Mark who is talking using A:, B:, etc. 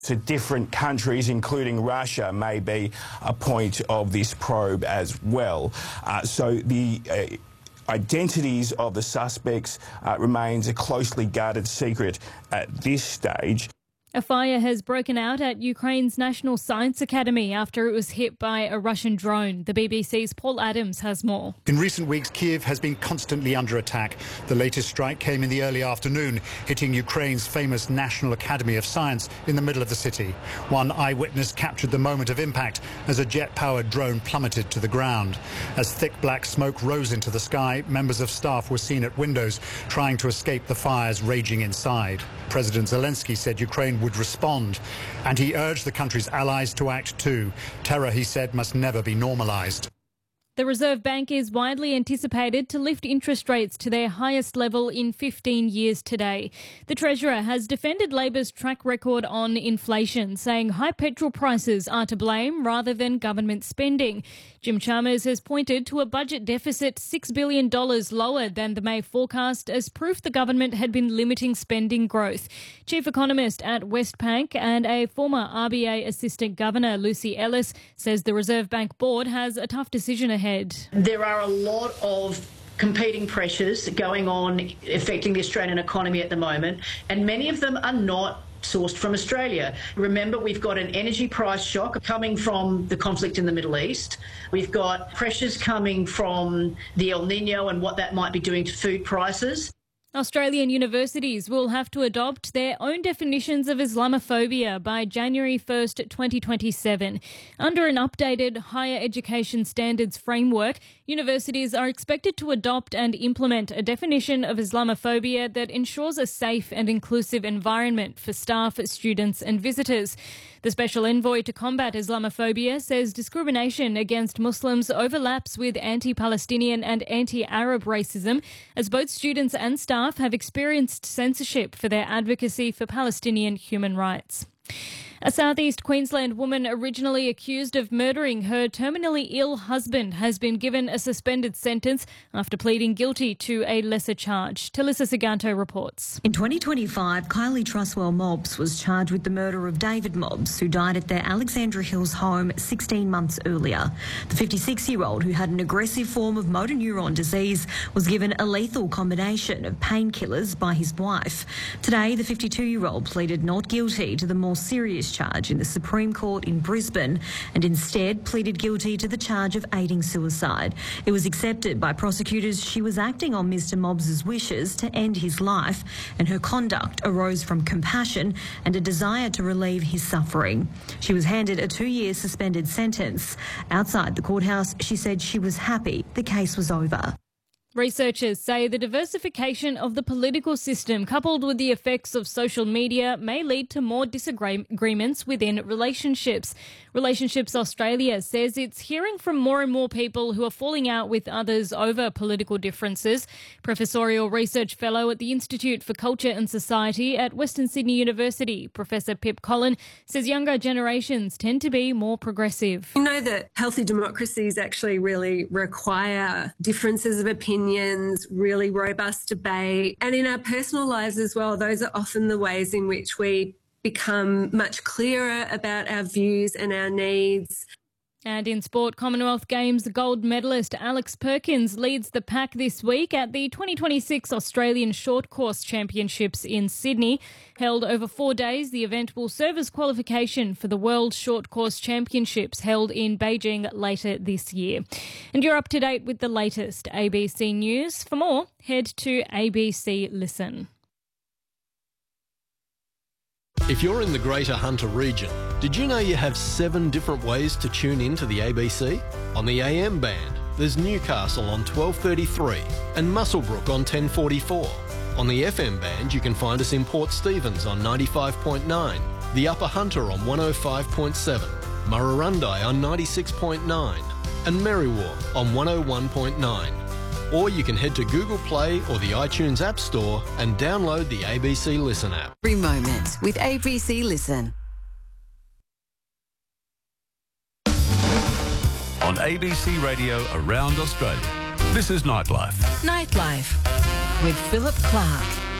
A: to different countries, including Russia, may be a point of this probe as well. So the identities of the suspects remains a closely guarded secret at this stage.
B: A fire has broken out at Ukraine's National Science Academy after it was hit by a Russian drone. The BBC's Paul Adams has more.
C: In recent weeks, Kyiv has been constantly under attack. The latest strike came in the early afternoon, hitting Ukraine's famous National Academy of Science in the middle of the city. One eyewitness captured the moment of impact as a jet-powered drone plummeted to the ground. As thick black smoke rose into the sky, members of staff were seen at windows trying to escape the fires raging inside. President Zelensky said Ukraine would respond, and he urged the country's allies to act too. Terror, he said, must never be normalised.
B: The Reserve Bank is widely anticipated to lift interest rates to their highest level in 15 years today. The Treasurer has defended Labor's track record on inflation, saying high petrol prices are to blame rather than government spending. Jim Chalmers has pointed to a budget deficit $6 billion lower than the May forecast as proof the government had been limiting spending growth. Chief Economist at Westpac and a former RBA Assistant Governor, Lucy Ellis, says the Reserve Bank Board has a tough decision ahead.
D: There are a lot of competing pressures going on affecting the Australian economy at the moment, and many of them are not sourced from Australia. Remember, we've got an energy price shock coming from the conflict in the Middle East. We've got pressures coming from the El Nino and what that might be doing to food prices.
B: Australian universities will have to adopt their own definitions of Islamophobia by January 1st, 2027. Under an updated higher education standards framework, universities are expected to adopt and implement a definition of Islamophobia that ensures a safe and inclusive environment for staff, students and visitors. The Special Envoy to combat Islamophobia says discrimination against Muslims overlaps with anti-Palestinian and anti-Arab racism, as both students and staff have experienced censorship for their advocacy for Palestinian human rights. A southeast Queensland woman originally accused of murdering her terminally ill husband has been given a suspended sentence after pleading guilty to a lesser charge. Talissa Siganto reports.
E: In 2025, Kylie Truswell Mobbs was charged with the murder of David Mobbs, who died at their Alexandra Hills home 16 months earlier. The 56-year-old, who had an aggressive form of motor neuron disease, was given a lethal combination of painkillers by his wife. Today, the 52-year-old pleaded not guilty to the more serious charge in the Supreme Court in Brisbane and instead pleaded guilty to the charge of aiding suicide. It was accepted by prosecutors she was acting on Mr Mobbs' wishes to end his life, and her conduct arose from compassion and a desire to relieve his suffering. She was handed a 2-year suspended sentence. Outside the courthouse, she said she was happy the case was over.
B: Researchers say the diversification of the political system, coupled with the effects of social media, may lead to more disagreements within relationships. Relationships Australia says it's hearing from more and more people who are falling out with others over political differences. Professorial Research Fellow at the Institute for Culture and Society at Western Sydney University, Professor Pip Collin, says younger generations tend to be more progressive.
F: You know that healthy democracies actually really require differences of opinions, really robust debate, and in our personal lives as well, those are often the ways in which we become much clearer about our views and our needs.
B: And in sport, Commonwealth Games gold medalist Alex Perkins leads the pack this week at the 2026 Australian Short Course Championships in Sydney. Held over 4 days, the event will serve as qualification for the World Short Course Championships held in Beijing later this year. And you're up to date with the latest ABC News. For more, head to ABC Listen.
G: If you're in the Greater Hunter region, did you know you have 7 different ways to tune in to the ABC? On the AM band, there's Newcastle on 1233 and Muswellbrook on 1044. On the FM band, you can find us in Port Stephens on 95.9, the Upper Hunter on 105.7, Murrurundi on 96.9 and Merriwa on 101.9. Or you can head to Google Play or the iTunes App Store and download the ABC Listen app.
H: Every moment with ABC Listen.
I: On ABC Radio around Australia, this is Nightlife.
H: Nightlife with Philip Clark.